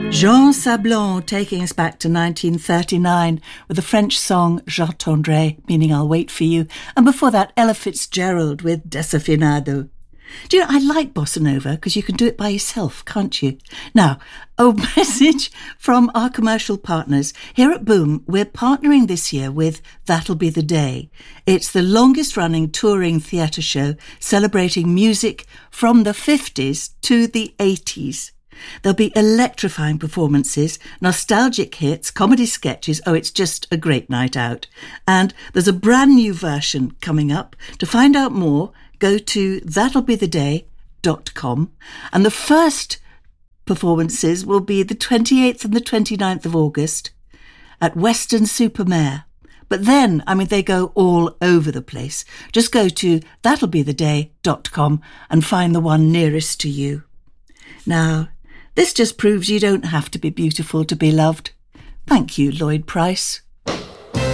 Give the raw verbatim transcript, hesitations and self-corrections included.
Jean Sablon taking us back to nineteen thirty-nine with the French song J'attendrai, meaning I'll wait for you. And before that, Ella Fitzgerald with Desafinado. Do you know, I like bossa nova because you can do it by yourself, can't you? Now, a message from our commercial partners. Here at Boom, we're partnering this year with That'll Be the Day. It's the longest running touring theatre show celebrating music from the fifties to the eighties. There'll be electrifying performances, nostalgic hits, comedy sketches. Oh, it's just a great night out. And there's a brand new version coming up. To find out more, go to that'll be the day dot com. And the first performances will be the twenty-eighth and the twenty-ninth of August at Weston-super-Mare. But then, I mean, they go all over the place. Just go to that'll be the day dot com and find the one nearest to you. Now, this just proves you don't have to be beautiful to be loved. Thank you, Lloyd Price.